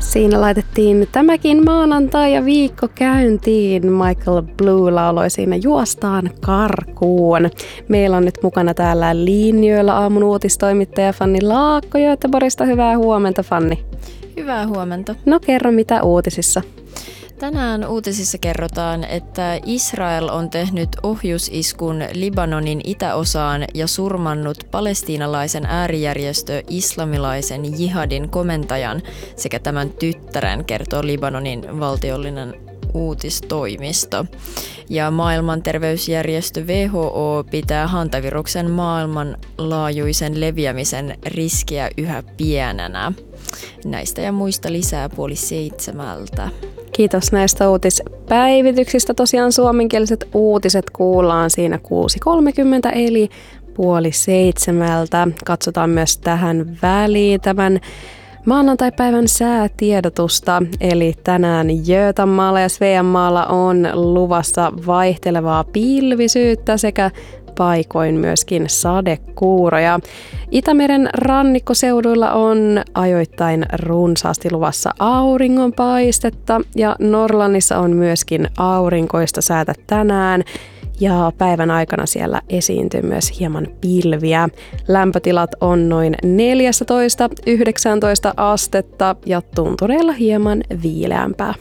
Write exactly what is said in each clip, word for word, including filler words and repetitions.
Siinä laitettiin tämäkin maanantai ja viikko käyntiin. Michael Blue lauloi siinä Juostaan karkuun. Meillä on nyt mukana täällä linjoilla aamun uutistoimittaja Fanni Laakko Göteborgista. Hyvää huomenta, Fanni. Hyvää huomenta. No kerro, mitä uutisissa? Tänään uutisissa kerrotaan, että Israel on tehnyt ohjusiskun Libanonin itäosaan ja surmannut palestiinalaisen äärijärjestö Islamilaisen jihadin komentajan sekä tämän tyttären, kertoo Libanonin valtiollinen uutistoimisto. Ja maailman terveysjärjestö W H O pitää hantaviruksen maailmanlaajuisen leviämisen riskiä yhä pienenä. Näistä ja muista lisää puoli seitsemältä. Kiitos näistä uutispäivityksistä. Tosiaan suomenkieliset uutiset kuullaan siinä kuusi kolmekymmentä eli puoli seitsemältä. Katsotaan myös tähän väliin tämän maanantaipäivän säätiedotusta. Eli tänään Götanmaalla ja Sveanmaalla on luvassa vaihtelevaa pilvisyyttä sekä paikoin myöskin sadekuuroja. Itämeren rannikkoseuduilla on ajoittain runsaasti luvassa auringonpaistetta ja Norlannissa on myöskin aurinkoista säätä tänään ja päivän aikana siellä esiintyy myös hieman pilviä. Lämpötilat on noin neljätoista yhdeksäntoista astetta ja tuntureilla hieman viileämpää.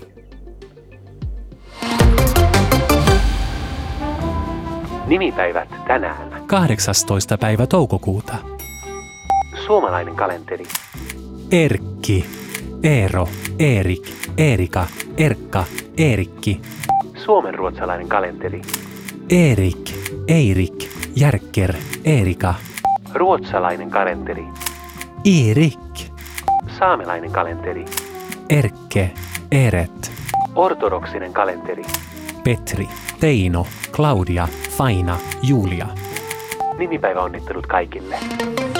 Nimipäivät tänään. kahdeksastoista päivä toukokuuta. Suomalainen kalenteri. Erkki, Eero, Eerik, Eerika, Erkka, Eerikki. Suomenruotsalainen kalenteri. Eerik, Eirik, Järkker, Eerika. Ruotsalainen kalenteri. Iirik, Saamelainen kalenteri. Erkke, Eeret. Ortodoksinen kalenteri. Petri, Teino, Claudia, Faina, Julia. Nimipäivä onnittelut kaikille.